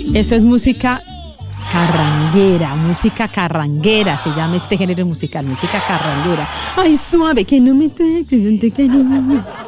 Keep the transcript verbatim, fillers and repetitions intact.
Esta es música carranguera, música carranguera, se llama este género musical, música carranguera. Ay, suave, que no me trae, cariño.